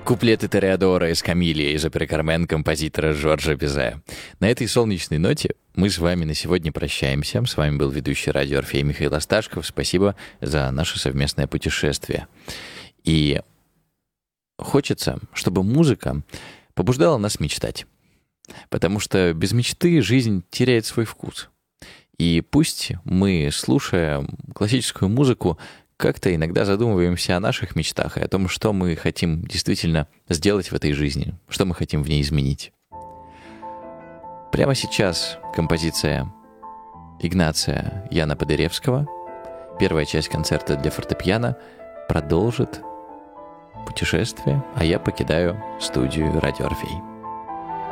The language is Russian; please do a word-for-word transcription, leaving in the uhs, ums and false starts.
Куплеты Тореадора из «Камилия» из оперы «Кармен» композитора Жоржа Бизе. На этой солнечной ноте мы с вами на сегодня прощаемся. С вами был ведущий радио Орфей Михаил Осташков. Спасибо за наше совместное путешествие. И хочется, чтобы музыка побуждала нас мечтать. Потому что без мечты жизнь теряет свой вкус. И пусть мы, слушая классическую музыку, как-то иногда задумываемся о наших мечтах и о том, что мы хотим действительно сделать в этой жизни, что мы хотим в ней изменить. Прямо сейчас композиция Игнация Яна Подыревского, первая часть концерта для фортепиано, продолжит путешествие, а я покидаю студию «Радио Орфей».